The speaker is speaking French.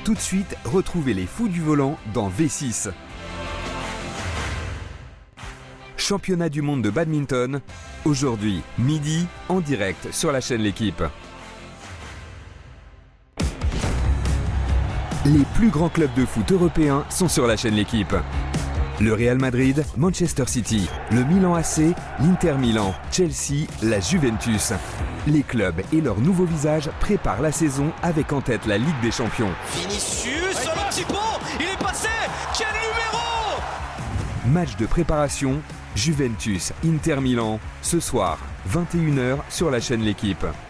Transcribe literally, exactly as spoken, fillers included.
Tout de suite, retrouvez les fous du volant dans V six. Championnat du monde de badminton, aujourd'hui, midi, en direct sur la chaîne L'Équipe. Les plus grands clubs de foot européens sont sur la chaîne L'Équipe. Le Real Madrid, Manchester City, le Milan A C, l'Inter Milan, Chelsea, la Juventus. Les clubs et leur nouveau visage préparent la saison avec en tête la Ligue des Champions. Vinicius, sur le petit pont, il est passé, quel numéro! Match de préparation, Juventus, Inter Milan, ce soir, vingt et une heures sur la chaîne L'Équipe.